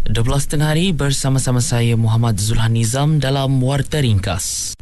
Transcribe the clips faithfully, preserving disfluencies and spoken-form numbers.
dua belas tengah hari bersama-sama saya Muhammad Zulhan Nizam dalam Warta Ringkas.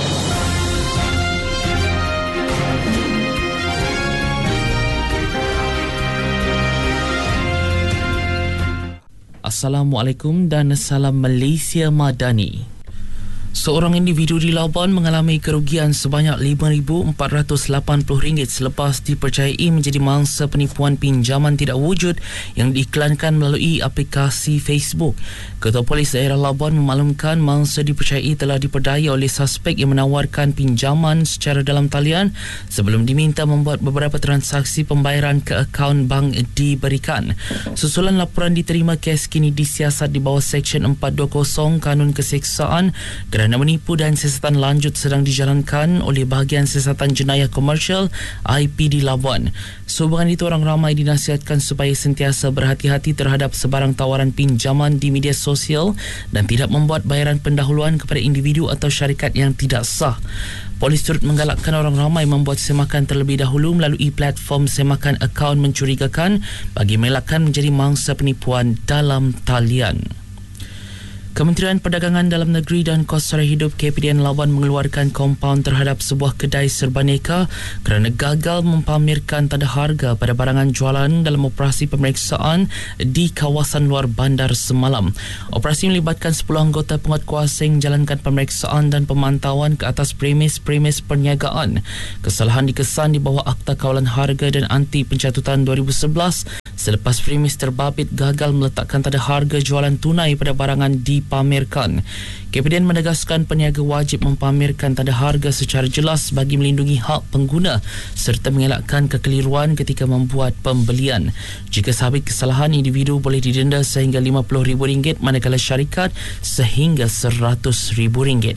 Assalamualaikum dan salam Malaysia Madani. Seorang individu di Labuan mengalami kerugian sebanyak lima ribu empat ratus lapan puluh ringgit selepas dipercayai menjadi mangsa penipuan pinjaman tidak wujud yang diiklankan melalui aplikasi Facebook. Ketua Polis Daerah Labuan memaklumkan mangsa dipercayai telah diperdaya oleh suspek yang menawarkan pinjaman secara dalam talian sebelum diminta membuat beberapa transaksi pembayaran ke akaun bank diberikan. Susulan laporan diterima, kes kini disiasat di bawah Seksyen empat dua kosong Kanun Keseksaan kerana menipu dan siasatan lanjut sedang dijalankan oleh bahagian siasatan jenayah komersial I P D Labuan. Sehubungan itu, orang ramai dinasihatkan supaya sentiasa berhati-hati terhadap sebarang tawaran pinjaman di media sosial dan tidak membuat bayaran pendahuluan kepada individu atau syarikat yang tidak sah. Polis turut menggalakkan orang ramai membuat semakan terlebih dahulu melalui platform semakan akaun mencurigakan bagi mengelakkan menjadi mangsa penipuan dalam talian. Kementerian Perdagangan Dalam Negeri dan Kos Sara Hidup K P D N Labuan mengeluarkan kompaun terhadap sebuah kedai serbaneka kerana gagal mempamerkan tanda harga pada barangan jualan dalam operasi pemeriksaan di kawasan luar bandar semalam. Operasi melibatkan sepuluh anggota penguatkuasa yang menjalankan pemeriksaan dan pemantauan ke atas premis-premis perniagaan. Kesalahan dikesan di bawah Akta Kawalan Harga dan Anti Pencatutan dua ribu sebelas selepas premis terbabit gagal meletakkan tanda harga jualan tunai pada barangan di pamerkan. K P D N menegaskan peniaga wajib mempamerkan tanda harga secara jelas bagi melindungi hak pengguna serta mengelakkan kekeliruan ketika membuat pembelian. Jika sabit kesalahan, individu boleh didenda sehingga lima puluh ribu ringgit manakala syarikat sehingga seratus ribu ringgit.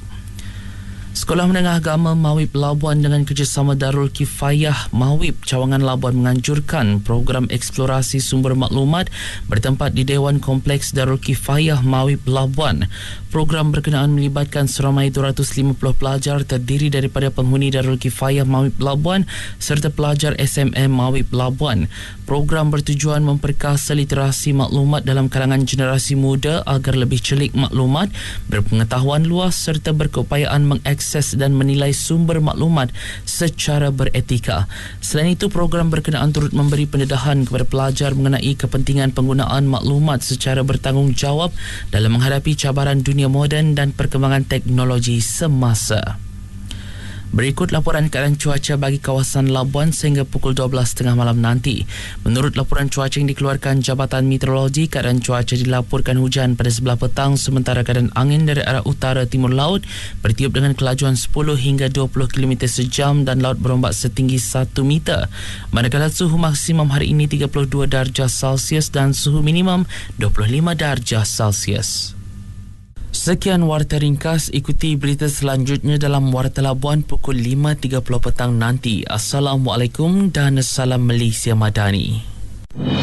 Sekolah Menengah Agama Mawib Labuan dengan kerjasama Darul Kifayah Mawib Cawangan Labuan menganjurkan program eksplorasi sumber maklumat bertempat di Dewan Kompleks Darul Kifayah Mawib Labuan. Program berkenaan melibatkan seramai dua ratus lima puluh pelajar terdiri daripada penghuni Darul Kifayah Mawib Labuan serta pelajar S M M Mawib Labuan. Program bertujuan memperkasa literasi maklumat dalam kalangan generasi muda agar lebih celik maklumat, berpengetahuan luas serta berkeupayaan mengakses dan menilai sumber maklumat secara beretika. Selain itu, program berkenaan turut memberi pendedahan kepada pelajar mengenai kepentingan penggunaan maklumat secara bertanggungjawab dalam menghadapi cabaran dunia moden dan perkembangan teknologi semasa. Berikut laporan keadaan cuaca bagi kawasan Labuan sehingga pukul dua belas tiga puluh malam nanti. Menurut laporan cuaca yang dikeluarkan Jabatan Meteorologi, keadaan cuaca dilaporkan hujan pada sebelah petang sementara keadaan angin dari arah utara timur laut bertiup dengan kelajuan sepuluh hingga dua puluh kilometer sejam dan laut berombak setinggi satu meter. Manakala suhu maksimum hari ini tiga puluh dua darjah Celsius dan suhu minimum dua puluh lima darjah Celsius. Sekian Warta Ringkas, ikuti berita selanjutnya dalam Warta Labuan pukul lima tiga puluh petang nanti. Assalamualaikum dan salam Malaysia Madani.